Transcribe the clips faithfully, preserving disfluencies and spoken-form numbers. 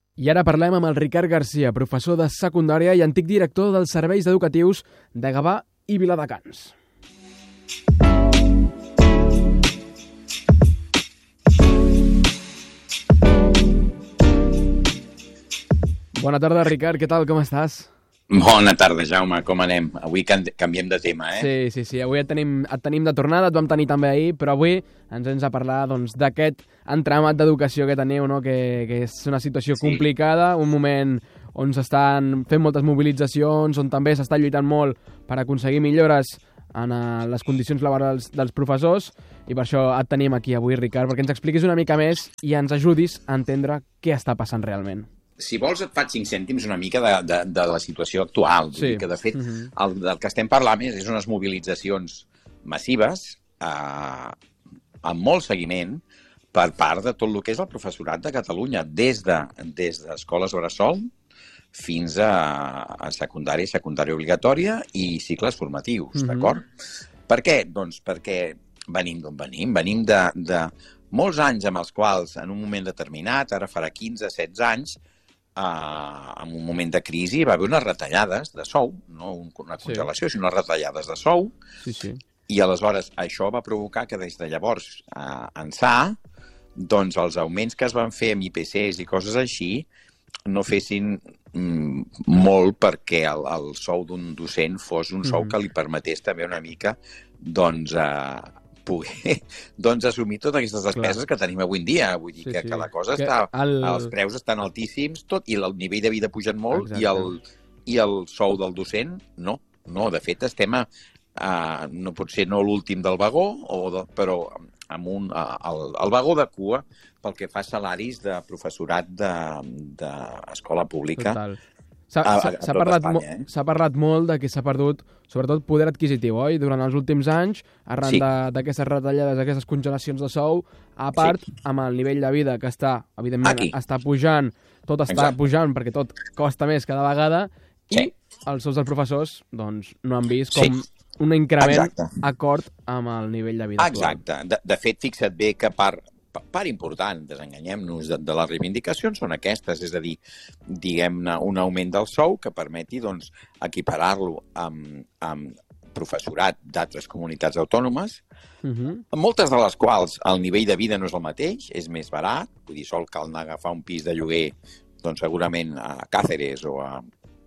I ara parlem amb el Ricard Garcia, professor de secundària i antic director dels serveis educatius de Gavà i Viladecans. Bona tarda, Ricard, què tal, com estàs? Bona tarda, Jaume, com anem? Avui canviem de tema, eh? Sí, sí, sí, avui et tenim, et tenim de tornada, et vam tenir també ahir, però avui ens ens a parlar doncs, d'aquest entramat d'educació que teniu, no? que, que és una situació sí. complicada, un moment on s'estan fent moltes mobilitzacions, on també s'està lluitant molt per aconseguir millores en les condicions laborals dels professors, i per això et tenim aquí avui, Ricard, perquè ens expliquis una mica més i ens ajudis a entendre què està passant realment. Si vols et faig cinc cèntims una mica de, de, de la situació actual. Sí. Que, de fet, uh-huh. el del que estem parlant més és unes mobilitzacions massives eh, amb molt seguiment per part de tot el que és el professorat de Catalunya, des de des d'escoles bressol fins a, a secundària i secundària obligatòria i cicles formatius, uh-huh. d'acord? Per què? Doncs perquè venim d'on venim. Venim de, de molts anys amb els quals, en un moment determinat, ara farà quinze setze anys, Uh, en un moment de crisi va haver unes retallades de sou, no una congelació, sí. sinó unes retallades de sou, sí, sí. i aleshores això va provocar que des de llavors uh, ençà, doncs els augments que es van fer amb I P Cs i coses així no fessin mm, molt perquè el, el sou d'un docent fos un sou mm-hmm. que li permetés també una mica doncs uh, poder doncs, assumir totes aquestes despeses Clar. que tenim avui en dia. Vull dir sí, que, sí. que la cosa que està... El... Els preus estan altíssims, tot, i el nivell de vida ha pujat molt, i el, i el sou del docent, no. No, de fet, estem a... a no pot ser no l'últim del vagó, o de, però amb un, a, el, el vagó de cua pel que fa a salaris de professorat d'escola de, pública. Total. S'ha parlat, eh? parlat molt de que s'ha perdut, sobretot, poder adquisitiu, oi? Durant els últims anys, arran sí. d'aquestes retallades, d'aquestes congelacions de sou, a part, sí. amb el nivell de vida que està, evidentment, Aquí. està pujant, tot està Exacte. pujant, perquè tot costa més cada vegada, sí. i els sous dels professors doncs, no han vist com sí. un increment Exacte. acord amb el nivell de vida. Exacte. De, de fet, fixa't bé que part part important, desenganyem-nos, de, de les reivindicacions són aquestes, és a dir, diguem-ne, un augment del sou que permeti doncs, equiparar-lo amb, amb professorat d'altres comunitats autònomes, uh-huh. moltes de les quals el nivell de vida no és el mateix, és més barat, vull dir, sol cal anar a agafar un pis de lloguer, doncs segurament a Càceres o a,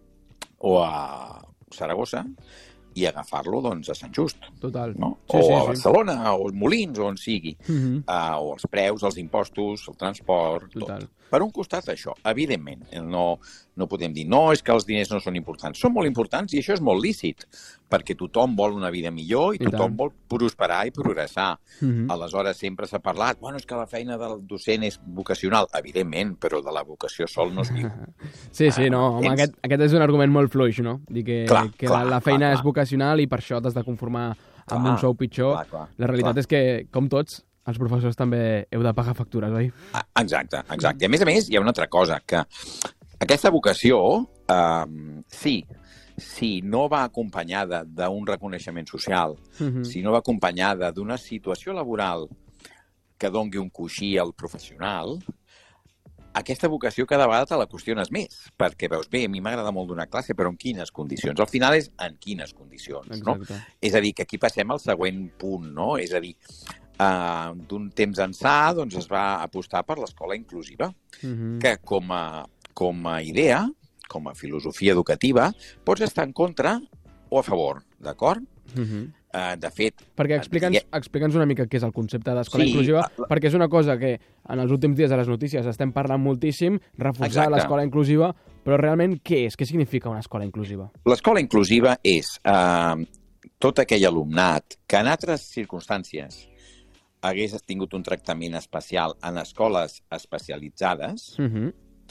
o a Saragossa, i agafar-lo doncs, a Sant Just. Total. No? Sí, o sí, a sí. Barcelona, o als Molins, o on sigui. Uh-huh. Uh, o els preus, els impostos, el transport, Total. tot. Per un costat, això, evidentment. No, no podem dir, no, és que els diners no són importants. Són molt importants i això és molt lícit, perquè tothom vol una vida millor i, I tothom tant. vol prosperar i progressar. Uh-huh. Aleshores, sempre s'ha parlat, bueno, és que la feina del docent és vocacional. Evidentment, però de la vocació sol no es viu. Sí, sí, no, home, Tens... aquest, aquest és un argument molt fluix, no? Dir que, clar, que clar, la, la feina clar, és vocacional i per això t'has de conformar clar, amb un sou pitjor. Clar, clar, la realitat clar. és que, com tots, els professors també heu de pagar factures, oi? Exacte, exacte. I a més a més, hi ha una altra cosa, que aquesta vocació, eh, sí, si no va acompanyada d'un reconeixement social, uh-huh. si no va acompanyada d'una situació laboral que dongui un coixí al professional, aquesta vocació cada vegada te la qüestiones més, perquè veus, bé, a mi m'agrada molt donar classe, però en quines condicions? Al final és en quines condicions, Exacte. no? És a dir, que aquí passem al següent punt, no? És a dir, uh, d'un temps ençà doncs, es va apostar per l'escola inclusiva, uh-huh. que com a, com a idea, com a filosofia educativa, pots estar en contra o a favor, d'acord? Uh-huh. Uh, de fet... Perquè explica'ns explica'ns una mica què és el concepte d'escola sí, inclusiva, la... perquè és una cosa que en els últims dies a les notícies estem parlant moltíssim, reforçar Exacte. l'escola inclusiva, però realment què és? Què significa una escola inclusiva? L'escola inclusiva és uh, tot aquell alumnat que en altres circumstàncies hagués tingut un tractament especial en escoles especialitzades, uh-huh.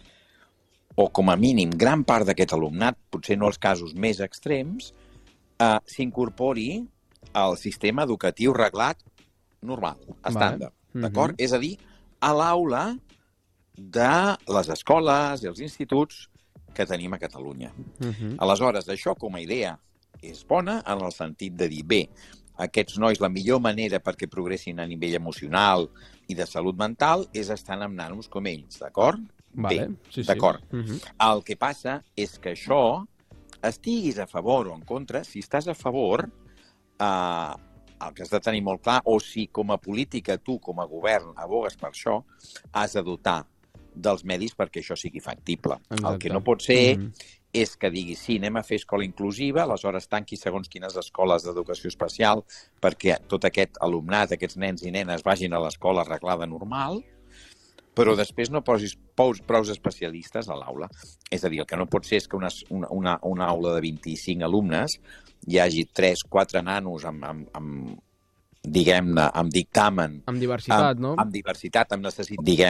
o com a mínim gran part d'aquest alumnat, potser no els casos més extrems, uh, s'incorpori al sistema educatiu reglat normal, estàndard, vale. d'acord? Uh-huh. És a dir, a l'aula de les escoles i els instituts que tenim a Catalunya. Uh-huh. Aleshores, això com a idea és bona en el sentit de dir, bé, aquests nois, la millor manera perquè progressin a nivell emocional i de salut mental és estar amb nanos com ells, d'acord? Vale. Bé, Sí, sí. d'acord. Uh -huh. El que passa és que això, estiguis a favor o en contra, si estàs a favor, eh, el que has de tenir molt clar, o si com a política tu, com a govern, abogues per això, has de dotar dels medis perquè això sigui factible. Exacte. El que no pot ser Mm-hmm. és que diguis, sí, anem a fer escola inclusiva, aleshores tanqui segons quines escoles d'educació especial perquè tot aquest alumnat, aquests nens i nenes vagin a l'escola arreglada normal, però després no posis prou especialistes a l'aula. És a dir, el que no pot ser és que una, una, una aula de vint-i-cinc alumnes hi hagi tres, quatre nanos amb, amb, amb diguem-ne, amb dictamen... Amb diversitat, amb, no? Amb diversitat, amb necessitat, diguem